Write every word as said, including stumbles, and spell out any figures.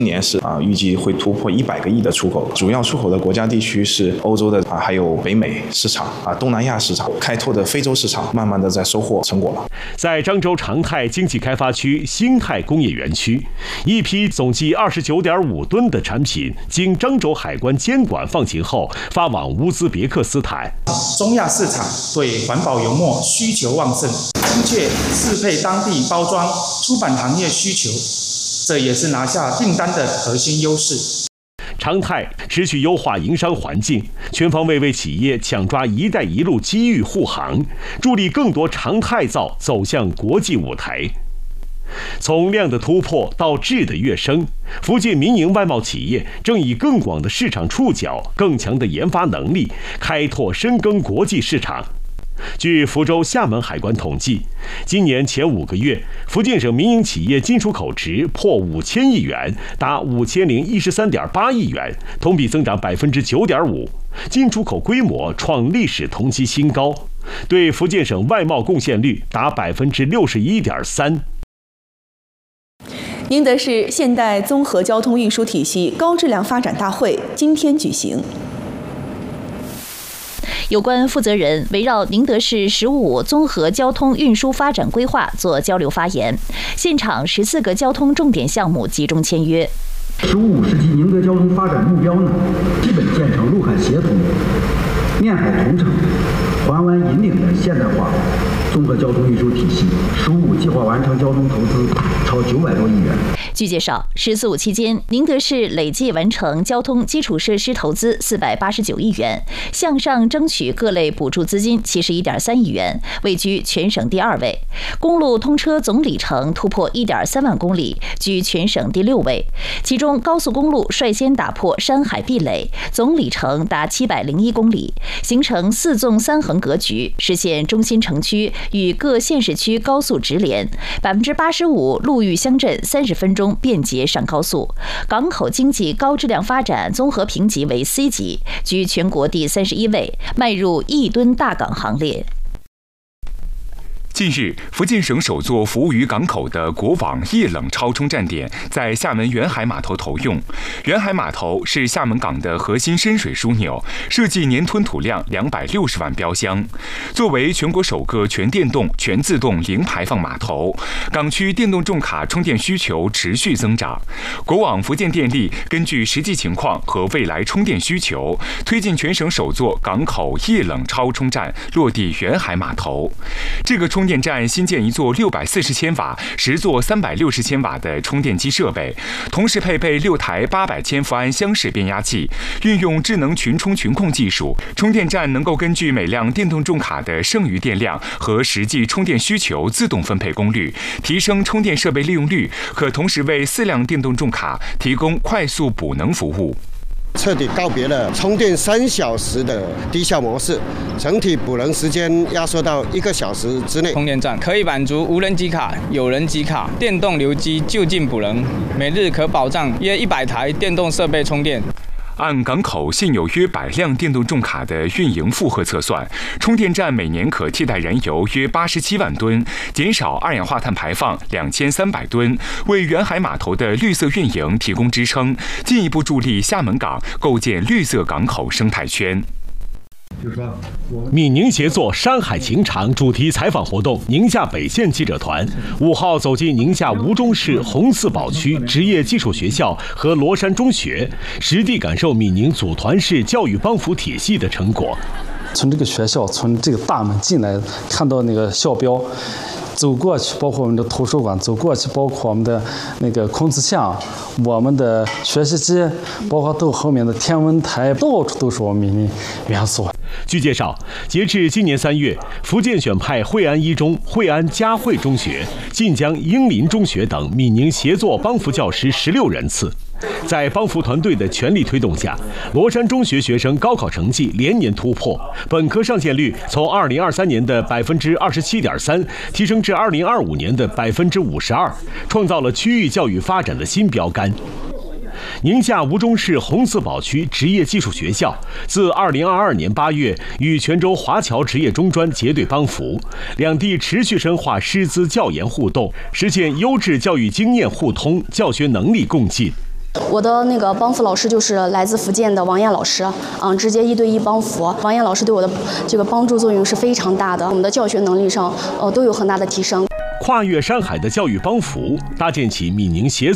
今年是啊，预计会突破一百个亿的出口，主要出口的国家地区是欧洲的啊，还有北美市场啊，东南亚市场，开拓的非洲市场，慢慢的在收获成果了。 在漳州长泰经济开发区兴泰工业园区，一批总计二十九点五吨的产品经漳州海关监管放行后，发往乌兹别克斯坦。 中亚市场对环保油墨需求旺盛，精确适配当地包装出版行业需求。这也是拿下订单的核心优势。 长泰持续优化营商环境，全方位为企业抢抓“一带一路”机遇护航，助力更多长泰造走向国际舞台。从量的突破到质的跃升，福建民营外贸企业正以更广的市场触角、更强的研发能力，开拓深耕国际市场。据福州、厦门海关统计，今年前五个月，福建省民营企业进出口值破五千亿元，达五千零一十三点八亿元，同比增长百分之九点五，进出口规模创历史同期新高，对福建省外贸贡献率达百分之六十一点三。 宁德市现代综合交通运输体系高质量发展大会今天举行。 有关负责人围绕宁德市“十五”综合交通运输发展规划做交流发言，现场十四个交通重点项目集中签约。 十五世纪宁德交通发展目标呢，基本建成陆海协同、面海同城、环湾引领的现代化综合交通运输体系。十五计划完成交通投资超九百多亿元。 据介绍，“十四五”期间，宁德市累计完成交通基础设施投资四百八十九亿元，向上争取各类补助资金七十一点三亿元，位居全省第二位。公路通车总里程突破一点三万公里，居全省第六位。其中，高速公路率先打破山海壁垒，总里程达七百零一公里，形成四纵三横格局，实现中心城区与各县市区高速直连，百分之八十五陆域乡镇三十分钟便捷上高速。港口经济高质量发展综合评级为 C 级，居全国第三十一位，迈入亿吨大港行列。 近日，福建省首座服务于港口的国网液冷超充站点在厦门远海码头投用。远海码头是厦门港的核心深水枢纽，设计年吞吐量两百六十万标箱。作为全国首个全电动、全自动零排放码头，港区电动重卡充电需求持续增长。国网福建电力根据实际情况和未来充电需求，推进全省首座港口液冷超充站落地远海码头。这个充电站新建一座六百四十千瓦、十座三百六十千瓦的充电机设备，同时配备六台八百千伏安箱式变压器，运用智能群充群控技术，充电站能够根据每辆电动重卡的剩余电量和实际充电需求自动分配功率，提升充电设备利用率，可同时为四辆电动重卡提供快速补能服务。 彻底告别了充电三小时的低效模式，整体补能时间压缩到一个小时之内。 充电站可以满足无人机卡、有人机卡、电动流机就近补能，每日可保障约一百台电动设备充电。 按港口现有约百辆电动重卡的运营负荷测算，充电站每年可替代燃油约八十七万吨，减少二氧化碳排放两千三百吨，为远海码头的绿色运营提供支撑，进一步助力厦门港构建绿色港口生态圈。 闽宁协作山海情长主题采访活动，宁夏北县记者团五号走进宁夏吴忠市红四宝区职业技术学校和罗山中学，实地感受闽宁组团式教育帮扶体系的成果。 从这个学校，从这个大门进来，看到那个校标，走过去，包括我们的图书馆，走过去，包括我们的那个孔子像，我们的学习机，包括到后面的天文台，到处都是我们闽宁元素。 据介绍，截至今年三月，福建选派惠安一中、惠安嘉惠中学、晋江英林中学等闽宁协作帮扶教师十六人次。在帮扶团队的全力推动下，罗山中学学生高考成绩连年突破，本科上线率从二零二三年的百分之二十七点三提升至二零二五年的百分之五十二，创造了区域教育发展的新标杆。宁夏吴忠市红四宝区职业技术学校自二零二二年八月与泉州华侨职业中专结对帮扶，两地持续深化师资教研互动，实现优质教育经验互通、教学能力共进。 我的那个帮扶老师就是来自福建的王艳老师，嗯，直接一对一帮扶。王艳老师对我的这个帮助作用是非常大的，我们的教学能力上，呃，都有很大的提升。 跨越山海的教育帮扶，搭建起闽宁协